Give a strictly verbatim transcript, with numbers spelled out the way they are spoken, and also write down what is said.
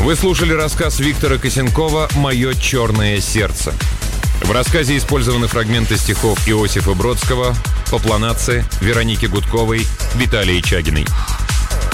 Вы слушали рассказ Виктора Косенкова «Мое черное сердце». В рассказе использованы фрагменты стихов Иосифа Бродского, Попланацы, Вероники Гудковой, Виталии Чагиной.